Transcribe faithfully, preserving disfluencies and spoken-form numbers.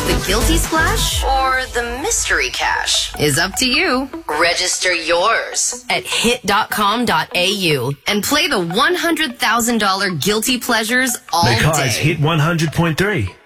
The Guilty Splash or the Mystery Cash is up to you. Register yours at hit dot com dot a u and play the one hundred thousand dollars Guilty Pleasures all because day. Hit one hundred point three.